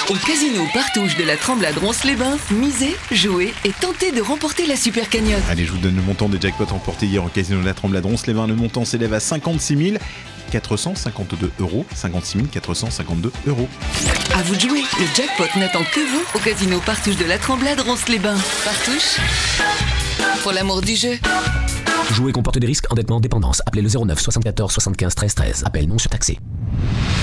Au casino Partouche de la Tremblade Ronces-les-Bains, misez, jouez et tentez de remporter la super cagnotte. Allez, je vous donne le montant des jackpots remportés hier au casino de la Tremblade Ronces-les-Bains. Le montant s'élève à 56 452 €. 56 452 €. À vous de jouer, le jackpot n'attend que vous au casino Partouche de la Tremblade Ronces-les-Bains. Partouche, pour l'amour du jeu. Jouer comporte des risques, endettement, dépendance. Appelez le 09 74 75 13 13. Appel non surtaxé.